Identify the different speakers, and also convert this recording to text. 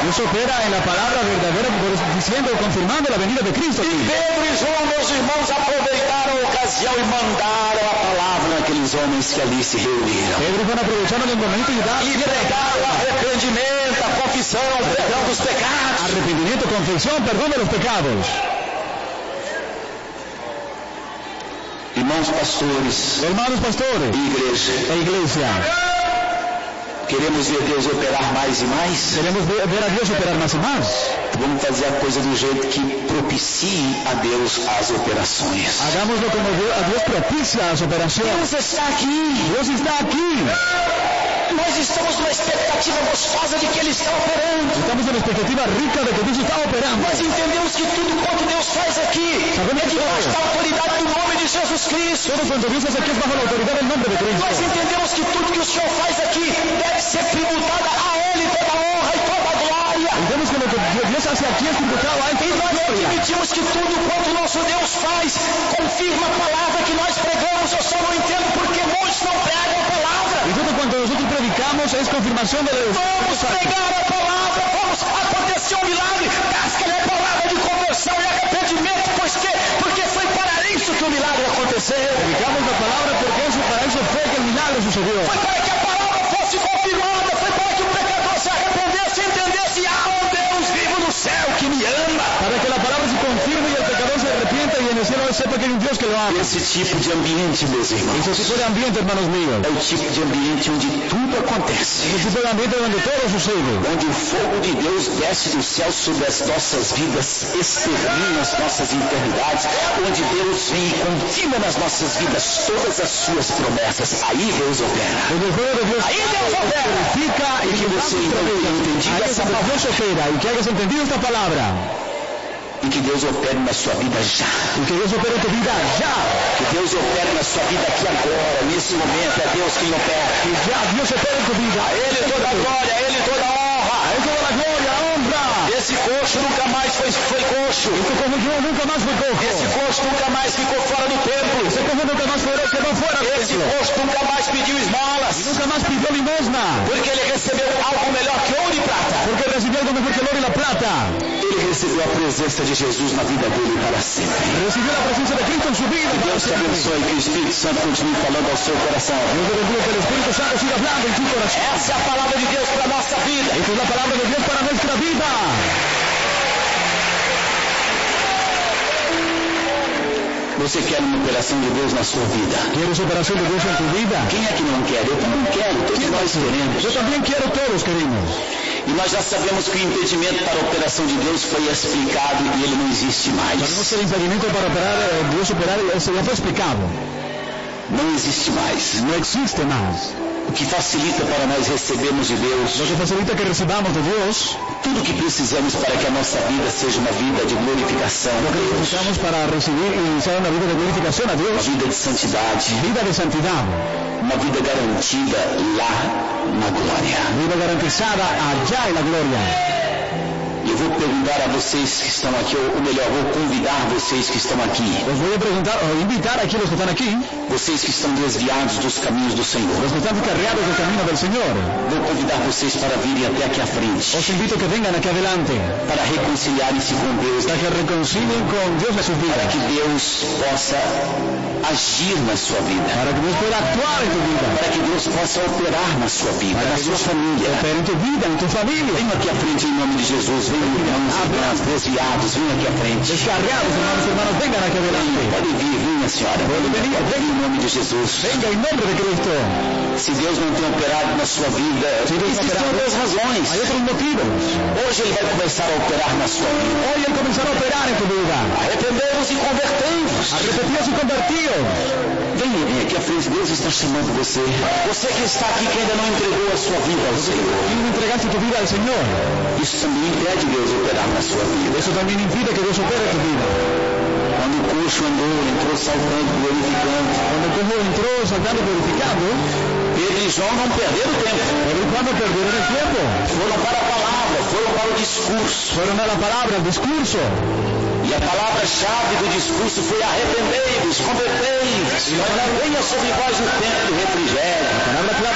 Speaker 1: Dios opera en la palabra verdadera, diciendo, confirmando la venida de Cristo.
Speaker 2: E Pedro e João, meus irmãos, aproveitaram a ocasião e mandaram a palavra naqueles homens que ali se reuniram.
Speaker 1: Pedro y Juan aprovecharon el momento y
Speaker 2: E pregaram arrependimento, a confissão, o perdão dos pecados.
Speaker 1: arrepentimiento, confesión, perdón de los pecados.
Speaker 2: Irmãos pastores
Speaker 1: Hermanos pastores
Speaker 2: e igreja,
Speaker 1: e iglesia,
Speaker 2: queremos ver Deus operar mais e mais?
Speaker 1: queremos ver a Dios operar más y más.
Speaker 2: Vamos fazer a coisa do jeito que propicie a Deus as operações.
Speaker 1: Hagámoslo como a Dios propicia las operaciones.
Speaker 2: Deus está aqui.
Speaker 1: Dios está aquí.
Speaker 2: Nós estamos numa expectativa gostosa de que Ele está operando.
Speaker 1: Estamos en la expectativa rica de que Dios está operando.
Speaker 2: Nós entendemos que tudo quanto Deus faz aqui é debaixo da autoridade do nome de Jesus Cristo.
Speaker 1: Todo cuanto Dios hace aquí es bajo la autoridad del nombre de Cristo.
Speaker 2: Nós entendemos que tudo que o Senhor faz aqui deve ser tributado a Ele toda a honra e toda a glória.
Speaker 1: Entendemos que lo que Dios hace aquí es tributado a Él.
Speaker 2: E nós admitimos que tudo quanto nosso Deus faz confirma a palavra que nós pregamos. Eu só não entendo porque muitos não pregam a palavra.
Speaker 1: Y todo cuanto nosotros predicamos es confirmación de Dios.
Speaker 2: Vamos pregar a palavra, vamos acontecer um milagre. Casca é palavra de conversão e arrependimento, porque foi para isso que o milagre aconteceu.
Speaker 1: Predicamos la palabra porque para eso fue que el milagro sucedió.
Speaker 2: Foi para que a palavra fosse confirmada, foi para que o pecador se arrependesse e entendesse: há um Deus vivo no céu que me ama.
Speaker 1: Para que la palabra se confirme y el pecador se arrepienta y en el cielo sepa que hay un Dios que lo ama.
Speaker 2: Esse tipo de ambiente, meus irmãos,
Speaker 1: Ese tipo de ambiente, hermanos míos,
Speaker 2: é o tipo de ambiente onde tudo acontece.
Speaker 1: ese tipo de ambiente donde todo sucede.
Speaker 2: Onde o fogo de Deus desce do céu sobre as nossas vidas, extermina as nossas enfermidades, onde Deus vem e confirma nas nossas vidas todas as suas promessas. Aí Deus opera.
Speaker 1: Donde el fuego de Dios
Speaker 2: Ahí Dios opera.
Speaker 1: purifica y
Speaker 2: Que você então tenha entendido
Speaker 1: ahí es
Speaker 2: essa
Speaker 1: donde
Speaker 2: palavra.
Speaker 1: Dios opera y que hayas entendido esta palabra.
Speaker 2: E que Deus opere na sua vida já.
Speaker 1: Y que Dios opere en tu vida ya.
Speaker 2: Que Deus opere na sua vida aqui agora, nesse momento. É Deus quem opera.
Speaker 1: Que ya Dios opere en tu vida.
Speaker 2: A Ele toda a glória, a Ele toda a honra.
Speaker 1: A Él toda la gloria, la honra.
Speaker 2: Esse coxo nunca mais foi coxo.
Speaker 1: Este cojo nunca más fue
Speaker 2: Esse
Speaker 1: cojo.
Speaker 2: coxo nunca mais ficou fora do templo.
Speaker 1: Ese cojo nunca más quedó fuera del
Speaker 2: Esse
Speaker 1: templo.
Speaker 2: coxo nunca mais pediu esmolas.
Speaker 1: Nunca más pidió limosna.
Speaker 2: Porque ele recebeu algo melhor que ouro e prata.
Speaker 1: Porque recibió algo mejor que el oro y la plata.
Speaker 2: Ele recebeu a presença de Jesus na vida dele para sempre.
Speaker 1: Recibió la presencia de Cristo en su vida.
Speaker 2: Que Deus te abençoe, que o Espírito Santo continue falando ao seu coração.
Speaker 1: Dios te bendiga, que el Espíritu Santo siga hablando en tu corazón.
Speaker 2: Essa é a palavra de Deus para a nossa vida.
Speaker 1: Esta es la palabra de Dios para nuestra vida.
Speaker 2: Você quer uma operação de Deus na sua vida?
Speaker 1: ¿Quieres operación de Dios en tu vida?
Speaker 2: Quem é que não quer? Eu também quero, todos nós queremos.
Speaker 1: Yo también quiero, todos queremos.
Speaker 2: E nós já sabemos que o impedimento para a operação de Deus foi explicado e ele não existe mais.
Speaker 1: Sabemos que el impedimento para operar, Dios operar, eso ya fue explicado.
Speaker 2: Não existe mais.
Speaker 1: No existe más.
Speaker 2: O que facilita para nós recebermos de Deus
Speaker 1: Lo que facilita que recibamos de Dios,
Speaker 2: tudo o que precisamos para que a nossa vida seja uma vida de glorificação a
Speaker 1: lo que
Speaker 2: Deus,
Speaker 1: necesitamos para recibir y iniciar una vida de glorificación a
Speaker 2: uma
Speaker 1: Dios,
Speaker 2: vida de santidade,
Speaker 1: vida de santidad,
Speaker 2: uma vida garantida lá na glória.
Speaker 1: vida garantizada allá en la gloria.
Speaker 2: Eu vou perguntar a vocês que estão aqui, ou melhor, vou convidar vocês que estão aqui,
Speaker 1: Os voy a preguntar, o invitar aquí los que están aquí,
Speaker 2: vocês que estão desviados dos caminhos do Senhor.
Speaker 1: los que están descarriados del camino del Señor.
Speaker 2: Vou convidar vocês para virem até aqui à frente,
Speaker 1: Os invito a que vengan aquí adelante,
Speaker 2: para reconciliarem-se com Deus,
Speaker 1: para que reconcilien con Dios en sus
Speaker 2: para
Speaker 1: vidas,
Speaker 2: que Deus possa agir na sua vida,
Speaker 1: para que Dios pueda actuar en tu vida,
Speaker 2: para que Deus possa operar na sua vida,
Speaker 1: para
Speaker 2: na
Speaker 1: que
Speaker 2: sua
Speaker 1: Dios
Speaker 2: família.
Speaker 1: opere en tu vida, en tu familia.
Speaker 2: Venham aqui à frente em nome de Jesus, venham irmãos, irmãs, desviados, venham aqui à frente.
Speaker 1: Descarriados, hermanos, vengan aquí adelante.
Speaker 2: Pode vir, venha senhora, venha em nome de Jesus.
Speaker 1: Venga en nombre de Cristo.
Speaker 2: Se Deus não tem operado na sua vida, existem outras razões.
Speaker 1: Hay otros motivos.
Speaker 2: Hoje Ele vai começar a operar na sua vida.
Speaker 1: Hoy Él comenzará a operar en tu vida.
Speaker 2: Arrependei-vos e convertei-vos.
Speaker 1: Arrepentidos y convertidos.
Speaker 2: Venha aqui à frente, Deus está chamando você. Você que está aqui que ainda não entregou a sua vida ao Senhor.
Speaker 1: Y entregaste tu vida al Señor.
Speaker 2: Isso também impede Deus operar na sua vida.
Speaker 1: Eso también impide que Dios opere en tu vida.
Speaker 2: Quando o coxo entrou saltando, glorificando,
Speaker 1: Cuando el cojo entró saltando glorificando,
Speaker 2: Pedro e João não perderam tempo.
Speaker 1: pero cuando perdieron el tiempo,
Speaker 2: Foram para a palavra, foram para o discurso.
Speaker 1: fueron a la palabra, al discurso.
Speaker 2: E a palavra-chave do discurso foi arrependei-vos, convertei-vos. Venha sobre vós o tempo do refrigério.
Speaker 1: La palabra clave